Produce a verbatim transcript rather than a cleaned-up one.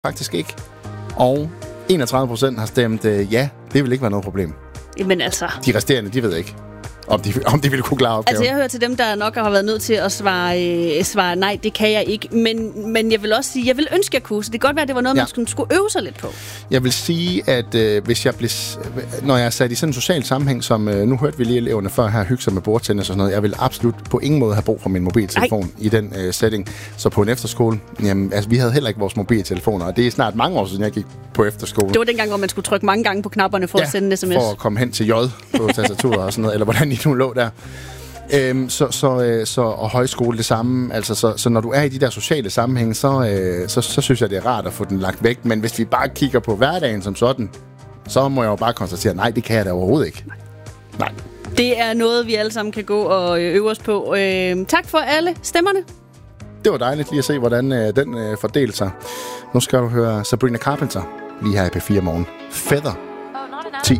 faktisk ikke. Og enogtredive procent har stemt øh, ja, det vil ikke være noget problem. Jamen altså... De resterende, de ved ikke, om de, om de ville kunne klare opgaven. Altså, jeg hører til dem, der nok har været nødt til at svare, øh, svare nej, det kan jeg ikke. Men, men jeg vil også sige, jeg vil ønske, jeg kunne. Så det kan godt være, det var noget, ja. man skulle, skulle øve sig lidt på. Jeg vil sige, at øh, hvis jeg blev, når jeg er sat i sådan en social sammenhæng, som øh, nu hørte vi lige eleverne før her, hygge sig med bordtennis og sådan noget, jeg vil absolut på ingen måde have brug for min mobiltelefon Ej. i den øh, setting. Så på en efterskole, jamen, altså, vi havde heller ikke vores mobiltelefoner, og det er snart mange år siden, jeg gik på efterskole. Det var dengang, hvor man skulle trykke mange gange på knapperne for ja, at sende en sms. for at komme hen til J på tastaturet og sådan noget, eller hvordan I nu lå der. Øhm, så, så, så, og højskole det samme. Altså, så, så når du er i de der sociale sammenhænge, så, øh, så, så synes jeg, det er rart at få den lagt væk. Men hvis vi bare kigger på hverdagen som sådan, så må jeg jo bare konstatere, nej, det kan jeg da overhovedet ikke. Nej. Det er noget, vi alle sammen kan gå og øve os på. Øh, tak for alle stemmerne. Det var dejligt lige at se, hvordan øh, den øh, fordelte sig. Nu skal du høre Sabrina Carpenter lige her i P fire Morgen. Feather.